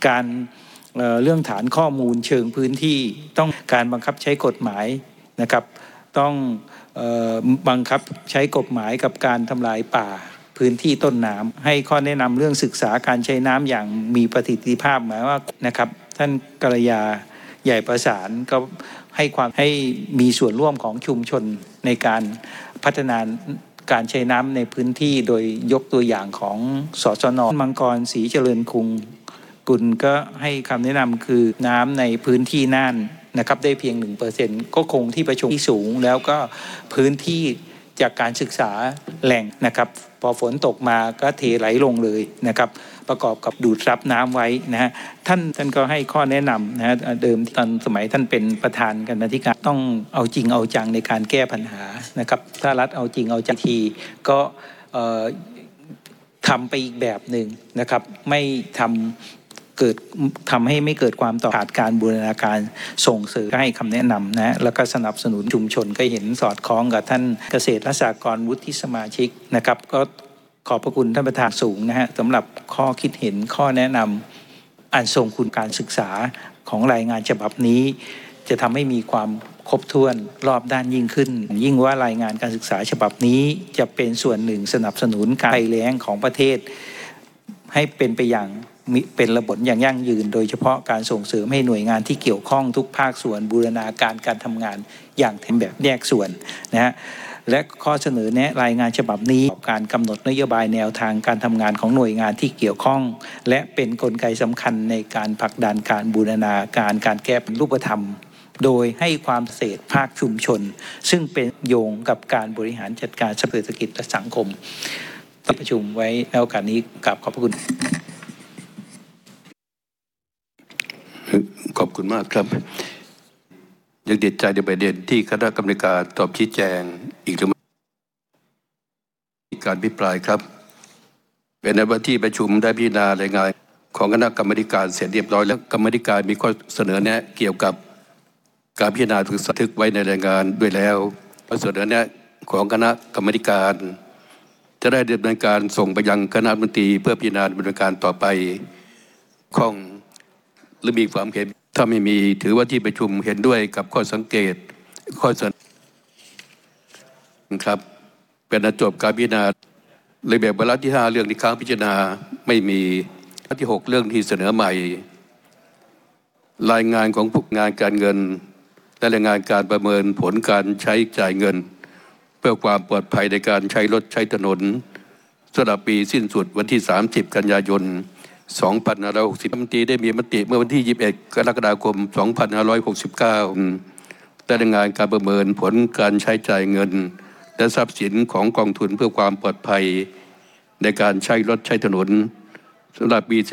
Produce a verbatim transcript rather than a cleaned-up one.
การเอ่อเรื่องฐานข้อมูลเชิงพื้นที่ต้องการบังคับใช้กฎหมายนะครับต้องเอ่อบังคับใช้กฎหมายกับการทำลายป่าพื้นที่ต้นน้ำให้ข้อแนะนำเรื่องศึกษาการใช้น้ำอย่างมีประสิทธิภาพหมายว่านะครับท่านกัลยาใหญ่ประสานก็ให้ความให้มีส่วนร่วมของชุมชนในการพัฒนาการใช้น้ำในพื้นที่โดยยกตัวอย่างของสสน.มังกรศรีเจริญคุงกุลก็ให้คำแนะนำคือน้ำในพื้นที่น่านนะครับได้เพียง หนึ่งเปอร์เซ็นต์ ก็คงที่ประชุมที่สูงแล้วก็พื้นที่จากการศึกษาแหล่งนะครับพอฝนตกมาก็เทไหลลงเลยนะครับประกอบกับดูดซับน้ำไว้นะฮะท่านท่านก็ให้ข้อแนะนำนะฮะเดิมตอนสมัยท่านเป็นประธานกรรมาธิการต้องเอาจริงเอาจังในการแก้ปัญหานะครับถ้ารัฐเอาจริงเอาจังทีก็ทำไปอีกแบบหนึ่งนะครับไม่ทำเกิดทำให้ไม่เกิดความต่อขาดการบูรณาการส่งเสริมให้คำแนะนำนะแล้วก็สนับสนุนชุมชนก็เห็นสอดคล้องกับท่านเกษตรและสหกรณ์วุฒิสมาชิกนะครับก็ขอบพระคุณท่านประธานสูงนะฮะสำหรับข้อคิดเห็นข้อแนะนำอันทรงคุณการศึกษาของรายงานฉบับนี้จะทำให้มีความครบถ้วนรอบด้านยิ่งขึ้นยิ่งว่ารายงานการศึกษาฉบับนี้จะเป็นส่วนหนึ่งสนับสนุนการภัยแล้งของประเทศให้เป็นไปอย่างเป็นระบบอย่างยั่งยืนโดยเฉพาะการส่งเสริมให้หน่วยงานที่เกี่ยวข้องทุกภาคส่วนบูรณาการการทำงานอย่างเต็มแบบแยกส่วนนะฮะและข้อเสนอแนะรายงานฉบับนี้การกำหนดนโยบายแนวทางการทำงานของหน่วยงานที่เกี่ยวข้องและเป็นกลไกสำคัญในการผลักดันการบูรณาการการแก้ปัญหารูปธรรมโดยให้ความเศษภาคชุมชนซึ่งเป็นโยงกับการบริหารจัดการเศรษฐกิจและสังคมที่ประชุมไว้ในโอกาสนี้กราบขอบพระคุณขอบคุณมากครับยังติดใจในประเด็นที่คณะกรรมการตอบชี้แจงอีกหรือไม่การพิปรายครับเป็นในวันที่ประชุมได้พิจารณารายงานของคณะกรรมการเสร็จเรียบร้อยแล้วกรรมการมีข้อเสนอแนะเกี่ยวกับการพิจารณาถึงบันทึกไว้ในรายงานด้วยแล้วข้อเสนอแนะของคณะกรรมการจะได้ดำเนินการส่งไปยังคณะรัฐมนตรีเพื่อพิจารณาดำเนินการต่อไปข้องหรือมีความเห็นถ้าไม่มีถือว่าที่ประชุมเห็นด้วยกับข้อสังเกตข้อเสนอครับเป็นอันจบการพิจารณาระเบียบวาระที่ห้าเรื่องที่ค้างพิจารณาไม่มีวาระที่หกเรื่องที่เสนอใหม่รายงานของผู้งานการเงินและรายงานการประเมินผลการใช้จ่ายเงินเพื่อความปลอดภัยในการใช้รถใช้ถนนสำหรับปีสิ้นสุดวันที่สามสิบกันยายนสองพันห้าร้อยหกสิบ รัฐมนตรีได้มีมติเมื่อวันที่ยี่สิบเอ็ดกรกฎาคมสองพันห้าร้อยหกสิบเก้าได้รายงานการประเมินผลการใช้จ่ายเงินและทรัพย์สินของกองทุนเพื่อความปลอดภัยในการใช้รถใช้ถนนสำหรับปี